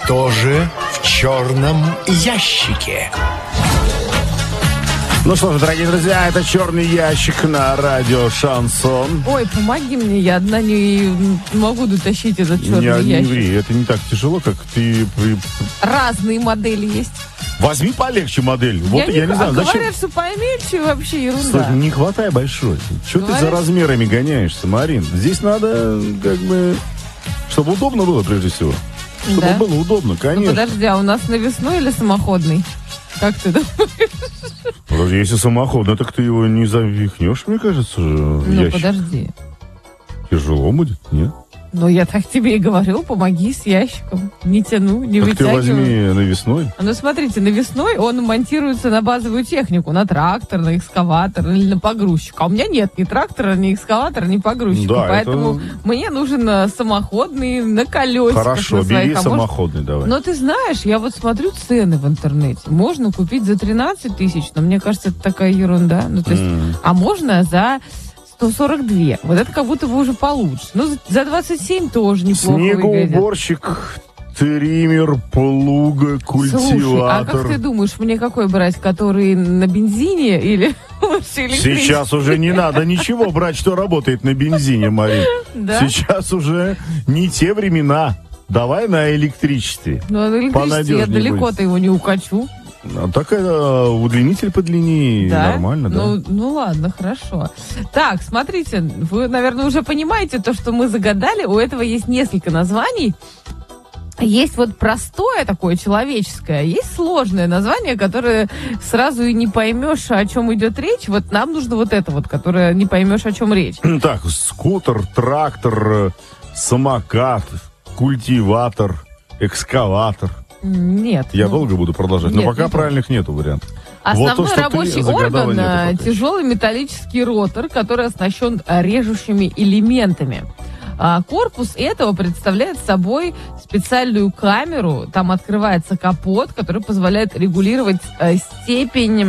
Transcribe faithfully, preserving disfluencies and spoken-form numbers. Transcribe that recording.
Что же в черном ящике? Ну что ж, дорогие друзья, это «Черный ящик» на радио «Шансон». Ой, помоги мне, я одна не могу дотащить этот черный не, ящик. Не ври, это не так тяжело, как ты... Разные модели есть. Возьми полегче модель. Вот я, я не, не знаю, а зачем... Говорят, что поменьше, вообще ерунда. Слушай, не хватай большой. Что ты за размерами гоняешься, Марин? Здесь надо, как бы, чтобы удобно было, прежде всего. Чтобы да? было удобно, конечно. Ну, подожди, а у нас навесной или самоходный? Как ты думаешь? Подожди, если самоходный, так ты его не завихнешь, мне кажется. Ну, ящик. Подожди. Тяжело будет, нет? Ну, я так тебе и говорю, помоги с ящиком. Не тяну, не так вытягиваю. ты возьми навесной. Ну, смотрите, навесной он монтируется на базовую технику, на трактор, на экскаватор или на погрузчик. А у меня нет ни трактора, ни экскаватора, ни погрузчика. Да, поэтому это... мне нужен самоходный на колесиках. Хорошо, на своих. бери а самоходный, может... давай. Но ты знаешь, я вот смотрю цены в интернете. Можно купить за тринадцать тысяч, но мне кажется, это такая ерунда. Ну, то есть, mm. А можно за... сто сорок два. Вот это как будто бы уже получше. Ну, за двадцать семь тоже неплохо Снегоуборщик, выглядит. триммер, плуга, культиватор. Слушай, а как ты думаешь, мне какой брать, который на бензине или лучше электрический? Сейчас уже не надо ничего брать, что работает на бензине, Марин. Да? Сейчас уже не те времена. Давай на электричестве. Ну, на электричестве я далеко-то его не укачу. А так это удлинитель подлиннее, да? Нормально, да? Ну, ну ладно, хорошо. Так, смотрите, вы, наверное, уже понимаете то, что мы загадали. У этого есть несколько названий. Есть вот простое такое, человеческое, есть сложное название, которое сразу и не поймешь, о чем идет речь. Вот нам нужно вот это вот, которое не поймешь, о чем речь. Так, скутер, трактор, самокат, культиватор, экскаватор. Нет. Я ну, долго буду продолжать, нет, но пока не правильных нету вариантов. Основной вот то, рабочий орган — тяжелый металлический ротор, который оснащен режущими элементами. А корпус этого представляет собой специальную камеру. Там открывается капот, который позволяет регулировать степень